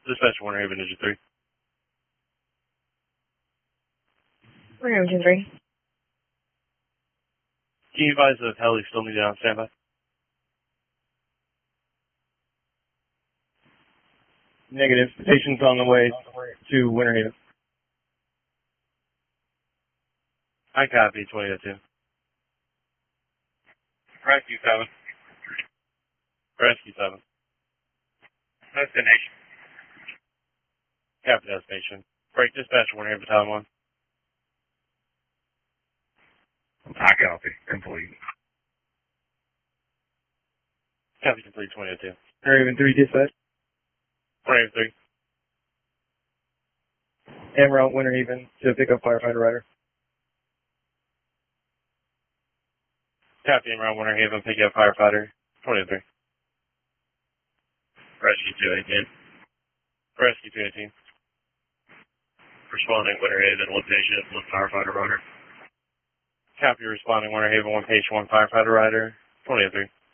Dispatch Winter Haven, Ninja 3. Winter Haven 3. Can you advise if heli still needed on standby? Negative. Patient's on the way to Winter Haven. I copy, 2002. Rescue 7. Rescue 7. Destination. Copy destination. Break dispatch, Winter Haven, Battalion 1. I copy. Complete. Copy complete, 2002. Winter Haven 3 dispatch. Winter Haven 3. En route Winter Haven to pick up firefighter rider. Copy around Winter Haven, pick up firefighter, 2003. Rescue 218. Rescue 218. Responding Winter Haven, 1 patient, 1 firefighter rider. Copy responding Winter Haven, 1 patient, 1 firefighter rider, 2003.